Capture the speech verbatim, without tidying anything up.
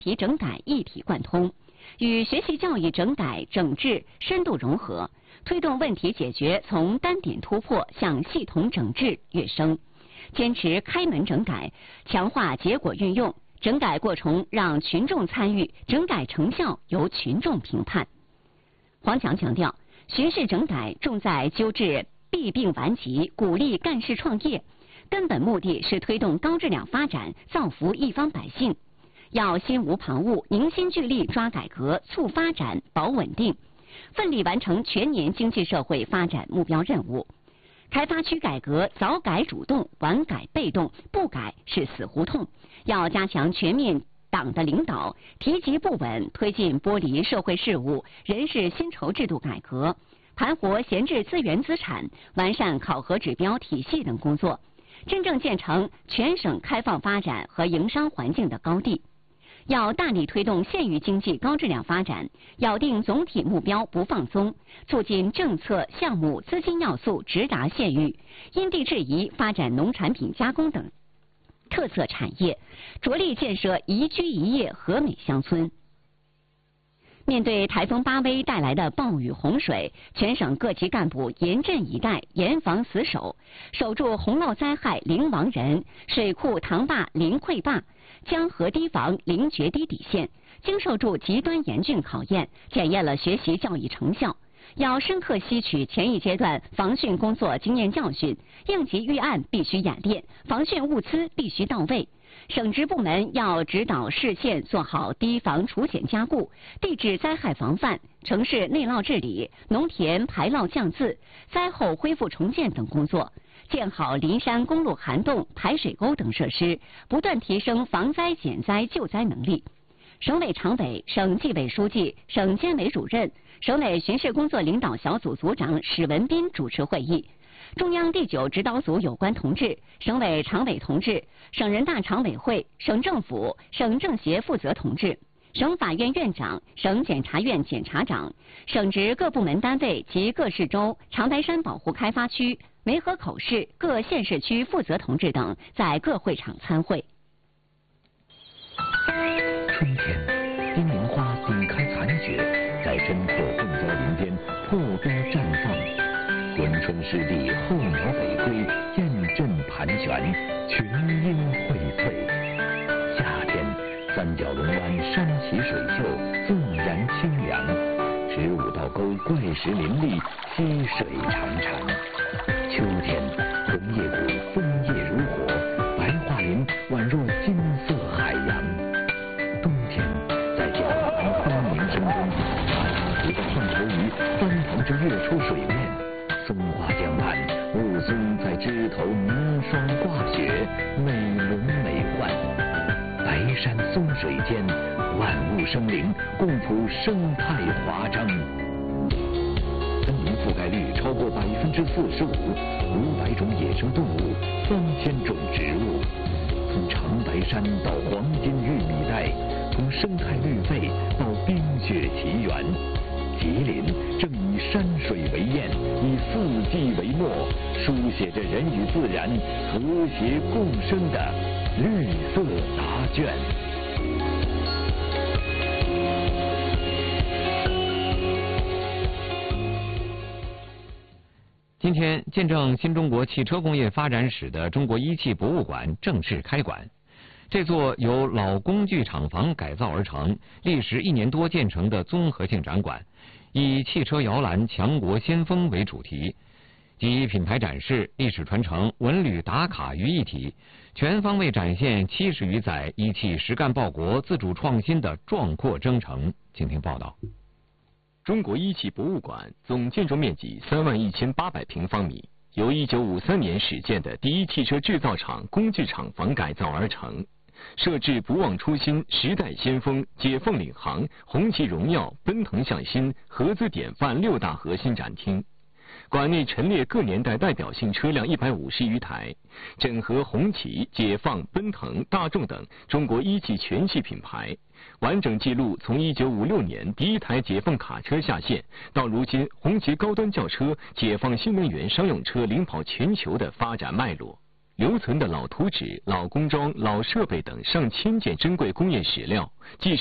体整改一体贯通，与学习教育整改整治深度融合，推动问题解决从单点突破向系统整治跃升。坚持开门整改，强化结果运用，整改过程让群众参与，整改成效由群众评判。黄强强调，学士整改重在纠治弊病顽疾，鼓励干事创业，根本目的是推动高质量发展，造福一方百姓。要心无旁骛，凝心聚力抓改革，促发展，保稳定，奋力完成全年经济社会发展目标任务。开发区改革早改主动，晚改被动，不改是死胡同。要加强全面党的领导，提及不稳，推进剥离社会事务、人事薪酬制度改革，盘活闲置资源资产，完善考核指标体系等工作，真正建成全省开放发展和营商环境的高地。要大力推动县域经济高质量发展，咬定总体目标不放松，促进政策、项目、资金要素直达县域，因地制宜发展农产品加工等特色产业，着力建设宜居宜业和美乡村。面对台风巴威带来的暴雨洪水，全省各级干部严阵以待，严防死守，守住洪涝灾害零亡人，水库塘坝零溃坝，江河堤防零决堤底线，经受住极端严峻考验，检验了学习教育成效。要深刻吸取前一阶段防汛工作经验教训，应急预案必须演练，防汛物资必须到位。省直部门要指导市县做好堤防除险加固、地质灾害防范、城市内涝治理、农田排涝降渍、灾后恢复重建等工作，建好林山公路涵洞、排水沟等设施，不断提升防灾减灾救灾能力。省委常委、省纪委书记、省监委主任、省委巡视工作领导小组组长史文斌主持会议。中央第九指导组有关同志、省委常委同志、省人大常委会、省政府、省政协负责同志、省法院院长、省检察院检察长、省直各部门单位及各市州、长白山保护开发区、梅河口市各县市区负责同志等在各会场参会。 春天，冰莲花顶开残雪，在针破混交林间破多绽放。闻春湿地候鸟北归，雁阵盘旋，群莺荟萃。夏天，三角龙湾山齐水秀，纵然清凉。十五道沟怪石林立，溪水潺潺。秋天，红叶谷枫叶如火，白桦林宛若金色海洋。冬天，在茭蓝分明声中，蓝湖的胖头鱼翻腾着跃出水面。松花江畔，雾凇在枝头凝霜挂雪，美轮美奂。白山松水间，万物生灵，共谱生态华章。森林覆盖率超过百分之四十五，五百种野生动物，三千种植物。从长白山到黄金玉米带，从生态绿肺到冰雪奇缘。吉林正以山水为宴，以四季为墨，书写着人与自然和谐共生的绿色答卷。 今天，见证新中国汽车工业发展史的中国一汽博物馆正式开馆。这座由老工具厂房改造而成、历时一年多建成的综合性展馆，以汽车摇篮强国先锋为主题，集品牌展示、历史传承、文旅打卡于一体，全方位展现七十余载一汽实干报国、自主创新的壮阔征程。请听报道。 中国一汽博物馆总建筑面积三万一千八百平方米，由一九五三年始建的第一汽车制造厂工具厂房改造而成。设置不忘初心、时代先锋、解放领航、红旗荣耀、奔腾向新、合资典范六大核心展厅。馆内陈列各年代代表性车辆一百五十余台，整合红旗、解放、奔腾、大众等中国一汽全系品牌，完整记录从一九五六年第一台解放卡车下线，到如今红旗高端轿车、解放新能源商用车领跑全球的发展脉络。 留存的老图纸、老工装、老设备等上千件珍贵工业史料，既